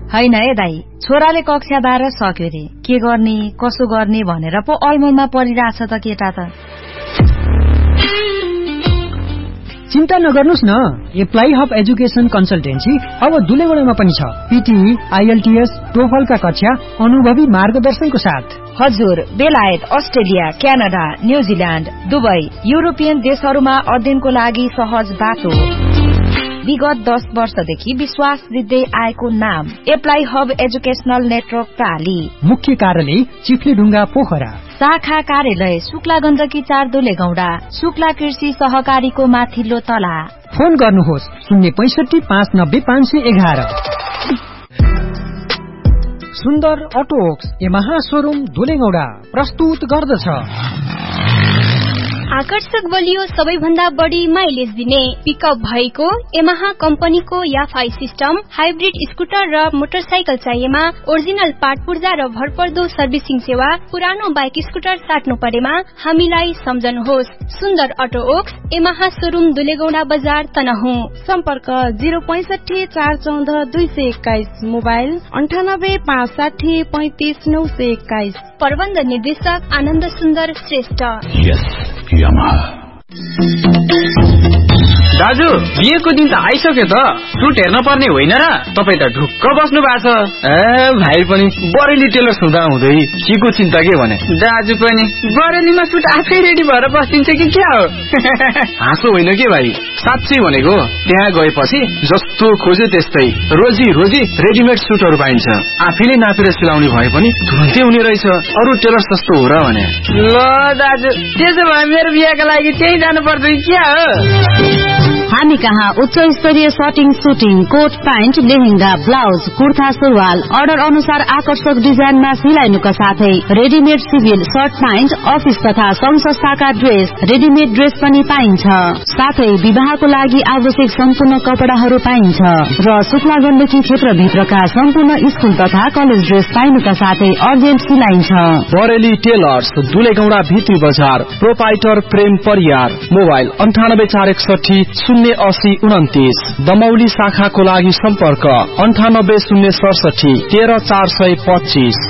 हैन है दाई, छोराले कक्षा 12 सक्यो रे, के गर्ने कसो गर्ने भनेर पो अलमलमा परिरहेछ त केटा त। चिन्ता नगर्नुस् न, एप्लाई हब एजुकेसन कन्सल्टेन्सी अब दुलेगौडामा पनि छ। पीटी, आईएलटीएस, टोफलका कक्षा अनुभवी मार्गदर्शनको साथ। हजुर, बेलायत, Australia, Canada, New Zealand, Dubai, European देशहरूमा अध्ययनको लागि सहज बाटो। विगत 10 वर्षदेखि विश्वास दिँदै आएको नाम एप्लाई हब एजुकेशनल नेटवर्क प्राली। मुख्य कार्यालय चिफ्लेढुङ्गा पोखरा। शाखा कार्यालय शुक्ला गण्डकी 4 दुलेगौडा, शुक्ला कृषि सहकारीको माथिल्लो तला। फोन गर्नुहोस् 065 590 511। सुन्दर अटोक्स यामाहा शोरूम दुलेगौडा प्रस्तुत गर्दछ आकर्षक बलियो सबैभन्दा बढी माइलेज दिने पिकअप भएको यामाहा कम्पनीको याफाई सिस्टम, हाइब्रिड स्कुटर र मोटरसाइकल चाहिएमा ओरिजिनल पार्ट पुर्जा र भरपर्दो सर्भिसिङ सेवा। पुरानो बाइक स्कुटर साट्नु परेमा हामीलाई सम्झनुहोस्। सुन्दर अटो ओक्स यामाहा शोरूम दुलेगौडा बजार तनहुँ। सम्पर्क 065 414 221, मोबाइल 98 560 35 921। प्रबन्ध निर्देशक आनन्द सुन्दर श्रेष्ठ। दाजु, बिहेको दिन त आइसक्यो त, सुट हेर्न पर्ने होइन र? तपाईँ त ढुक्क बस्नु भएको छ। भाइ पनि बरेली टेलर हुँदा हुँदै केको चिन्ता के भने? दाजु पनि बरेलीमा सुट आफै रेडी भएर बस्दिन्छ कि क्या हो? हाँसो होइन के भाइ, साँच्चै भनेको। त्यहाँ गएपछि जस्तो खोज्यो त्यस्तै रोजी रोजी रेडिमेड सुटहरू पाइन्छ। आफैले नापेर सिलाउने भए पनि तुरन्तै हुने रहेछ। अरू टेलर सस्तो हो र भने? ल दाजु, त्यसो भए मेरो बिहाको लागि त्यही जानु पर्छ कि क्या हो? हामी कहाँ उच्च स्तरीय shirting, shooting, coat pant, lehenga, blouse, kurta, सुरुवाल अर्डर अनुसार आकर्षक डिजाइनमा सिलाइनुका साथै readymade civil short pant, office तथा संघ संस्थाका ड्रेस, रेडिमेड ड्रेस पनि पाइन्छ। साथै विवाहको लागि आवश्यक सम्पूर्ण कपडाहरू पाइन्छ र शुक्ला गण्डकी क्षेत्रभित्रका सम्पूर्ण स्कुल तथा कलेज ड्रेस पाइनुका साथै अर्जेन्ट सिलाइन्छ। बरेली टेलर्स दुलेगौडा भित्री बजार। प्रोपाइटर प्रेम परियार। मोबाइल 98 461 080 29। दमौली शाखाको लागि सम्पर्क 98 067 13 425।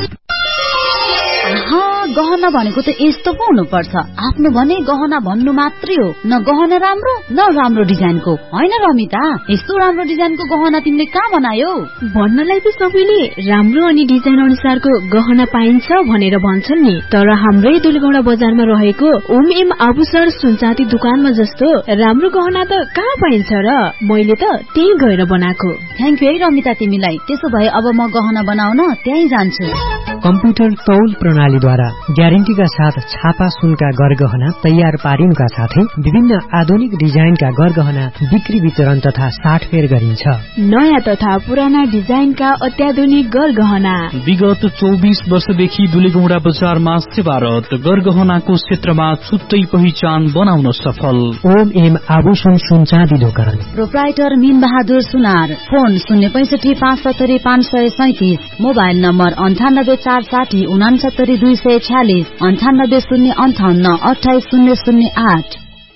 गहना भनेको त यस्तो पो हुनुपर्छ। आफ्नो भने गहना भन्नु मात्रै हो, न गहना राम्रो न राम्रो डिजाइनको। होइन रमिता, यस्तो राम्रो डिजाइनको गहना तिमीले कहाँ बनायो? भन्नलाई त सबैले राम्रो अनि डिजाइन अनुसारको गहना पाइन्छ भनेर भन्छन् नि, तर हाम्रै दुलेगौडा बजारमा रहेको ओम एम आभूषण सुनचाँदी दुकानमा जस्तो राम्रो गहना त कहाँ पाइन्छ र? मैले त त्यही गएर बनाएको। थ्याङ्क यू है रमिता तिमीलाई। त्यसो भए अब म गहना बनाउन त्यही जान्छु। कम्प्युटर तौल प्रणालीद्वारा ग्यारेन्टीका साथ छापा सुनका गरगहना तयार पारिनुका साथै विभिन्न आधुनिक डिजाइनका गरगहना बिक्री वितरण तथा साटफेर गरिन्छ। नयाँ तथा पुराना डिजाइनका अत्याधुनिक गरगहना विगत 24 वर्षदेखि दुलेगौडा बजारमा सेवारत। गरगहनाको क्षेत्रमा छुट्टै पहिचान बनाउन सफल ओम एम आभूषण सुनचाँदी दोकान। प्रोप्राइटर मीन बहादुर सुनार। फोन 065 570 537। Mobile number 98 460 69 246 98 058 28 008।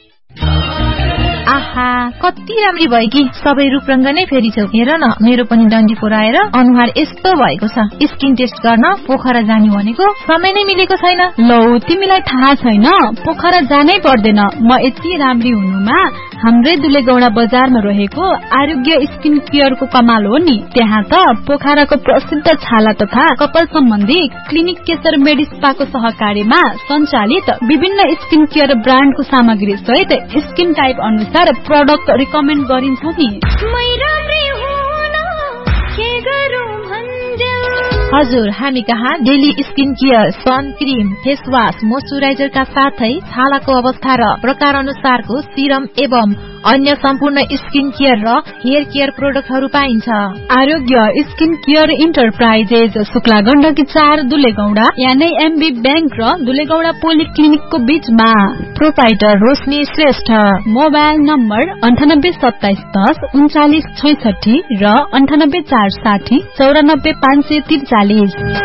आहा, कति राम्री भयो कि सबै रूपरंग नै फेरिछौ। हेर न, मेरो पनि डन्डी फोराएर अनुहार यस्तो भएको छ। स्किन टेस्ट गर्न पोखरा जाने भनेको समय नै मिलेको छैन। लौ, तिमीलाई थाहा छैन, पोखरा जानै पर्दैन। म यति राम्री हुनुमा हाम्रै दुलेगौडा बजारमा रहेको आरोग्य स्किन केयरको कमाल हो नि। त्यहाँ त पोखराको प्रसिद्ध छाला तथा कपाल सम्बन्धी क्लिनिक केशर मेडिस्पाको सहकार्यमा सञ्चालित विभिन्न स्किन केयर ब्रान्डको सामग्री सहित स्किन टाइप अनुसार प्रोडक्ट रिकमेन्ड गरिन्छ नि। हजुर, हामी कहाँ daily skin care, sun cream, face wash, मोइस्चराइजरका साथै छालाको अवस्था र प्रकार अनुसारको सिरम एवं अन्य सम्पूर्ण स्किन केयर र हेयर केयर प्रोडक्टहरू पाइन्छ। आरोग्य skin care enterprises Shukla Gandaki 4 दुलेगौडा, यानी एमबी बैंक र दुलेगौडा पोलिक्लिनिकको बीचमा। प्रोपाइटर रोशनी श्रेष्ठ। मोबाइल नम्बर 98 27 10 39 66 र 98 460 94 543।